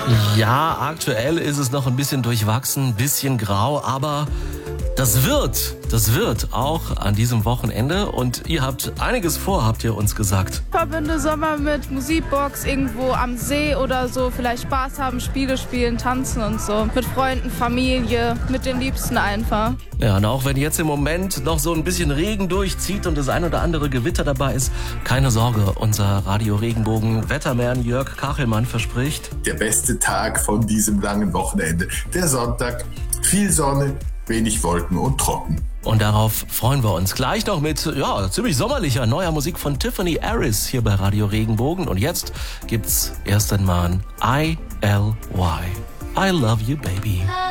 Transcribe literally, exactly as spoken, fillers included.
Ja, aktuell ist es noch ein bisschen durchwachsen, ein bisschen grau, aber das wird, das wird auch an diesem Wochenende. Und ihr habt einiges vor, habt ihr uns gesagt. Ich verbinde Sommer mit Musikbox, irgendwo am See oder so, vielleicht Spaß haben, Spiele spielen, tanzen und so. Mit Freunden, Familie, mit den Liebsten einfach. Ja, und auch wenn jetzt im Moment noch so ein bisschen Regen durchzieht und das ein oder andere Gewitter dabei ist, keine Sorge, unser Radio Regenbogen Wettermann Jörg Kachelmann verspricht: Der beste Tag von diesem langen Wochenende, der Sonntag, viel Sonne, wenig Wolken und trocken. Und darauf freuen wir uns gleich noch mit, ja, ziemlich sommerlicher neuer Musik von Tiffany Harris hier bei Radio Regenbogen. Und jetzt gibt's erst einmal I L Y. I love you, baby.